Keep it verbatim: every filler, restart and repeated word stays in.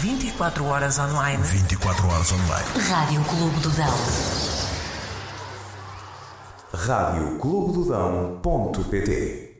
vinte e quatro horas online. vinte e quatro horas online. Rádio Clube do Dão. rádio clube do dão ponto pt